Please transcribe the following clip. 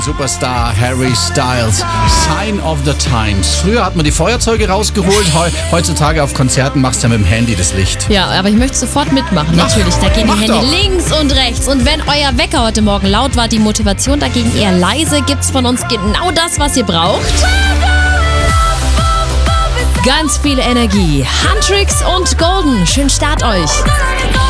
Superstar Harry Styles, Sign of the Times. Früher hat man die Feuerzeuge rausgeholt, heutzutage auf Konzerten machst du ja mit dem Handy das Licht. Ja, aber ich möchte sofort mitmachen, natürlich. Da gehen die Hände links und rechts. Und wenn euer Wecker heute Morgen laut war, die Motivation dagegen eher leise, gibt's von uns genau das, was ihr braucht. Ganz viel Energie. Huntrix und Golden. Schönen Start euch.